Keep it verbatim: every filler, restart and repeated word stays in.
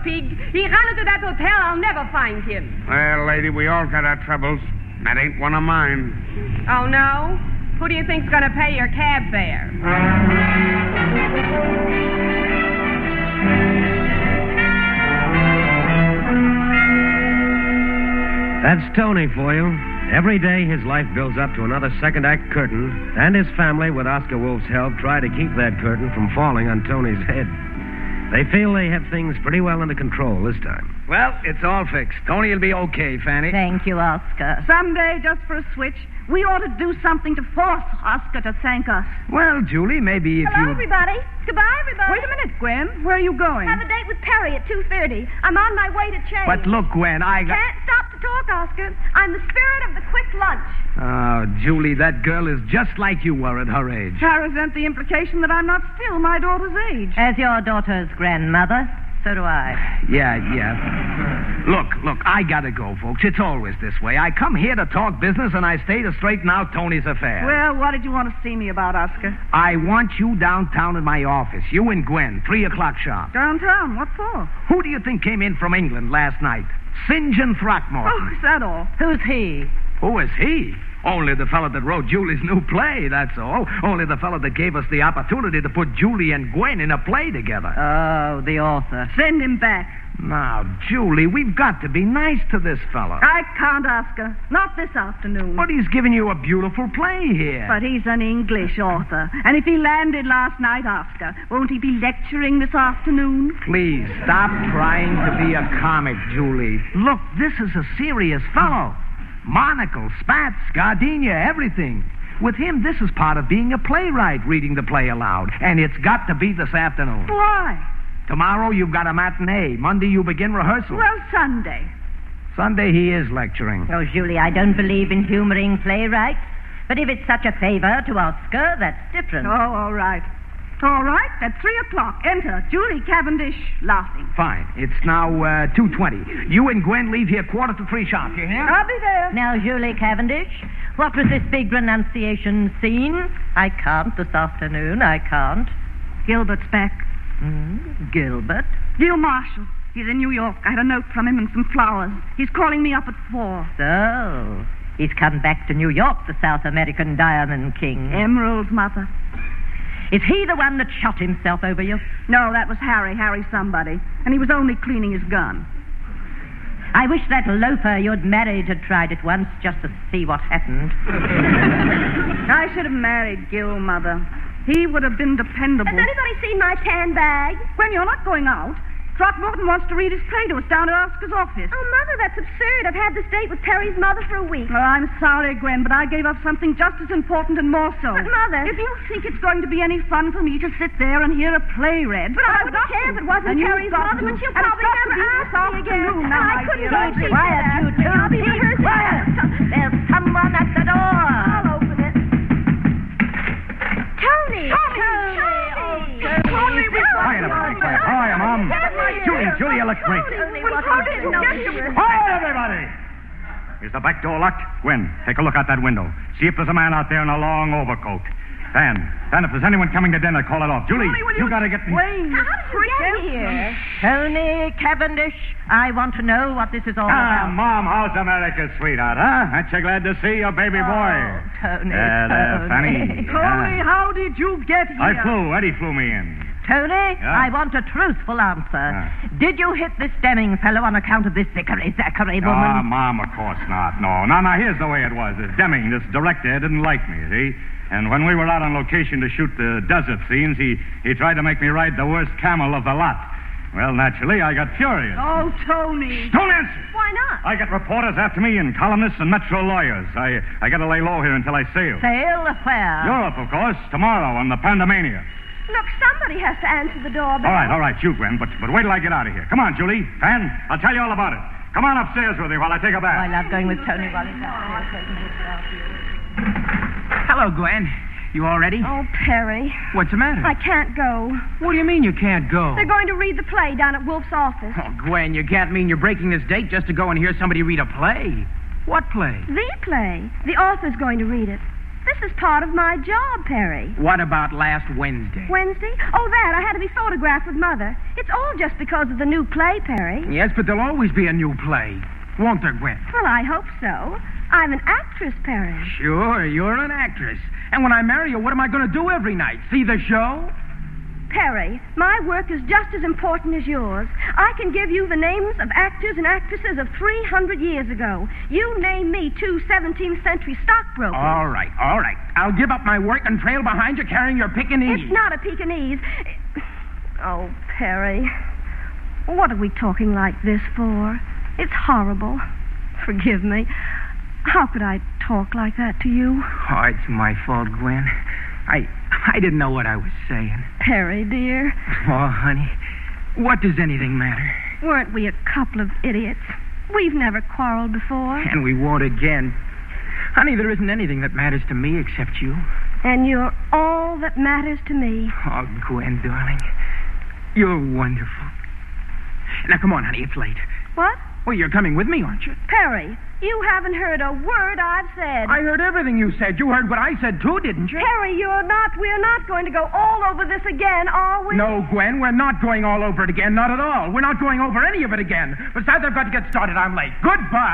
pig. He ran into that hotel. I'll never find him. Well, lady, we all got our troubles. That ain't one of mine. Oh, no? Who do you think's going to pay your cab fare? That's Tony for you. Every day his life builds up to another second act curtain, and his family, with Oscar Wolf's help, try to keep that curtain from falling on Tony's head. They feel they have things pretty well under control this time. Well, it's all fixed. Tony will be okay, Fanny. Thank you, Oscar. Someday, just for a switch, we ought to do something to force Oscar to thank us. Well, Julie, maybe if Hello, you... everybody. Goodbye, everybody. Wait a minute, Gwen. Where are you going? Have a date with Perry at two thirty. I'm on my way to change. But look, Gwen, I got... Can't stop to talk, Oscar. I'm the spirit of the quick lunch. Oh, Julie, that girl is just like you were at her age. I resent the implication that I'm not still my daughter's age. As your daughter's grandmother, so do I. Yeah, yeah. Look, look, I gotta go, folks. It's always this way. I come here to talk business, and I stay to straighten out Tony's affair. Well, what did you want to see me about, Oscar? I want you downtown at my office. You and Gwen, three o'clock sharp. Downtown? What for? Who do you think came in from England last night? St. John Throckmorton. Oh, is that all? Who's he? Who is he? Only the fellow that wrote Julie's new play, that's all. Only the fellow that gave us the opportunity to put Julie and Gwen in a play together. Oh, the author. Send him back. Now, Julie, we've got to be nice to this fellow. I can't, Oscar. Not this afternoon. But he's giving you a beautiful play here. But he's an English author. And if he landed last night, Oscar, won't he be lecturing this afternoon? Please, stop trying to be a comic, Julie. Look, this is a serious fellow. Monocle, spats, gardenia, everything. With him, this is part of being a playwright, reading the play aloud. And it's got to be this afternoon. Why? Tomorrow you've got a matinee. Monday you begin rehearsal. Well, Sunday. Sunday he is lecturing. Oh, Julie, I don't believe in humoring playwrights. But if it's such a favor to Oscar, that's different. Oh, all right. All right, at three o'clock. Enter Julie Cavendish, laughing. Fine. It's now uh, two twenty. You and Gwen leave here quarter to three sharp, you hear? I'll be there. Now, Julie Cavendish, what was this big renunciation scene? I can't this afternoon, I can't. Gilbert's back. Mm, Gilbert? Gil Marshall. He's in New York. I had a note from him and some flowers. He's calling me up at four. So, he's come back to New York, the South American Diamond King. Emerald's mother. Is he the one that shot himself over you? No, that was Harry, Harry somebody. And he was only cleaning his gun. I wish that loafer you'd married had tried it once just to see what happened. I should have married Gil, Mother. He would have been dependable. Has anybody seen my tan bag? When you're not going out, Throckmorton wants to read his play to us down at Oscar's office. Oh, Mother, that's absurd. I've had this date with Perry's mother for a week. Oh, I'm sorry, Gwen, but I gave up something just as important and more so. But, Mother... If you think it's going to be any fun for me to sit there and hear a play read... But I wouldn't care if it wasn't Perry's mother, but she'll probably never ask me again. Now, I couldn't go see Quiet, you two. I'll be rehearsing. Quiet. There's someone at the door. I'll open it. Tony! Tony! Tony! Quiet, everybody, quiet. How are you, Mom? Julie, Julie, you look great. Quiet, everybody! Is the back door locked? Gwen, take a look out that window. See if there's a man out there in a long overcoat. Dan, Dan, if there's anyone coming to dinner, call it off. Julie, Tony, you, you gotta get me... Wayne, How did you get here? Tony Cavendish, I want to know what this is all Ah, about. Mom, how's America's sweetheart, huh? Aren't you glad to see your baby boy? Oh, Tony, Uh, there, Tony. Fanny. Tony, Yeah. how did you get here? I flew. Eddie flew me in. Tony, Yeah? I want a truthful answer. Yeah. Did you hit this Deming fellow on account of this Zachary Zachary woman? Ah, Mom, of course not. No, no, no, here's the way it was. This Deming, this director, didn't like me, see? And when we were out on location to shoot the desert scenes, he, he tried to make me ride the worst camel of the lot. Well, naturally, I got furious. Oh, Tony. Don't answer! Why not? I got reporters after me and columnists and metro lawyers. I I got to lay low here until I sail. Sail where? Europe, of course, tomorrow on the Pandemania. Look, somebody has to answer the doorbell. All right, all right, you, Gwen, but, but wait till I get out of here. Come on, Julie. Fan, I'll tell you all about it. Come on upstairs with me while I take a Oh, I bath. love going with Tony while he's out there. Hello, Gwen. You all ready? Oh, Perry. What's the matter? I can't go. What do you mean you can't go? They're going to read the play down at Wolf's office. Oh, Gwen, you can't mean you're breaking this date just to go and hear somebody read a play. What play? The play. The author's going to read it. This is part of my job, Perry. What about last Wednesday? Wednesday? Oh, that. I had to be photographed with Mother. It's all just because of the new play, Perry. Yes, but there'll always be a new play. Won't there, Gwen? Well, I hope so. I'm an actress, Perry. Sure, you're an actress. And when I marry you, what am I going to do every night? See the show? Perry, my work is just as important as yours. I can give you the names of actors and actresses of three hundred years ago. You name me two seventeenth century stockbrokers. All right, all right. I'll give up my work and trail behind you carrying your Pekingese. It's not a Pekingese. Oh, Perry, what are we talking like this for? It's horrible. Forgive me. How could I talk like that to you? Oh, it's my fault, Gwen. I I didn't know what I was saying. Perry, dear. Oh, honey, what does anything matter? Weren't we a couple of idiots? We've never quarreled before. And we won't again. Honey, there isn't anything that matters to me except you. And you're all that matters to me. Oh, Gwen, darling, you're wonderful. Now, come on, honey, it's late. What? Well, you're coming with me, aren't you? Perry, you haven't heard a word I've said. I heard everything you said. You heard what I said, too, didn't you? Perry, you're not, we're not going to go all over this again, are we? No, Gwen, we're not going all over it again, not at all. We're not going over any of it again. Besides, I've got to get started. I'm late. Goodbye.